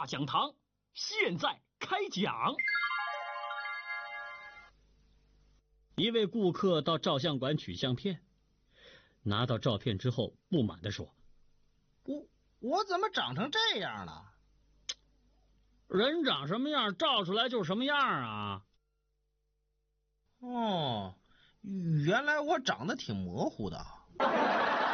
大讲堂现在开讲。一位顾客到照相馆取相片，拿到照片之后不满地说： 我怎么长成这样了？ 人长什么样照出来就什么样啊。 哦，原来我长得挺模糊的。